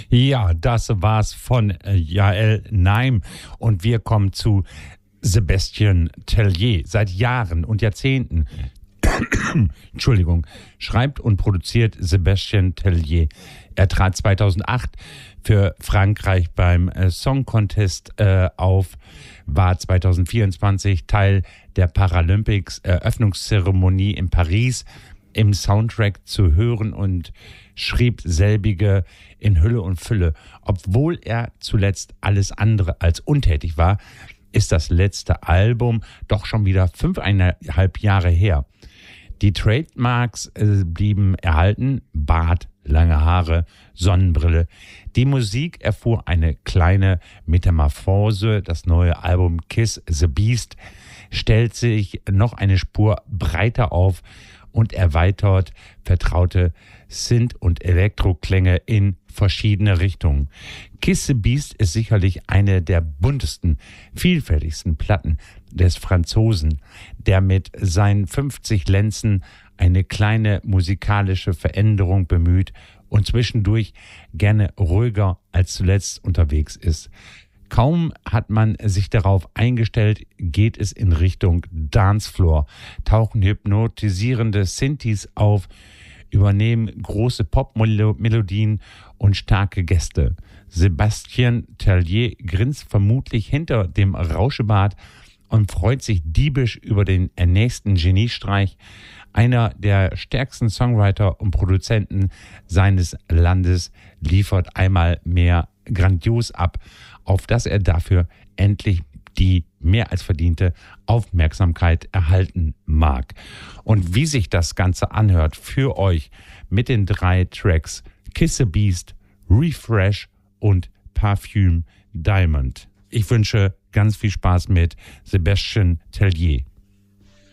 Ja, das war's von Yael Naim und wir kommen zu Sébastien Tellier. Seit Jahren und Jahrzehnten Entschuldigung, schreibt und produziert Sébastien Tellier. Er trat 2008 für Frankreich beim Song Contest auf, war 2024 Teil der Paralympics Eröffnungszeremonie in Paris im Soundtrack zu hören und schrieb selbige in Hülle und Fülle. Obwohl er zuletzt alles andere als untätig war, ist das letzte Album doch schon wieder 5,5 Jahre her. Die Trademarks blieben erhalten, Bart, lange Haare, Sonnenbrille. Die Musik erfuhr eine kleine Metamorphose. Das neue Album Kiss the Beast stellt sich noch eine Spur breiter auf und erweitert vertraute Synth- und Elektroklänge in verschiedene Richtungen. Kiss the Beast ist sicherlich eine der buntesten, vielfältigsten Platten des Franzosen, der mit seinen 50 Lenzen eine kleine musikalische Veränderung bemüht und zwischendurch gerne ruhiger als zuletzt unterwegs ist. Kaum hat man sich darauf eingestellt, geht es in Richtung Dancefloor, tauchen hypnotisierende Synthes auf, übernehmen große Popmelodien und starke Gäste. Sébastien Tellier grinst vermutlich hinter dem Rauschebart und freut sich diebisch über den nächsten Geniestreich. Einer der stärksten Songwriter und Produzenten seines Landes liefert einmal mehr grandios ab, auf dass er dafür endlich die mehr als verdiente Aufmerksamkeit erhalten mag. Und wie sich das Ganze anhört für euch mit den 3 Tracks Kiss the Beast, Refresh und Parfum Diamond. Ich wünsche ganz viel Spaß mit Sébastien Tellier.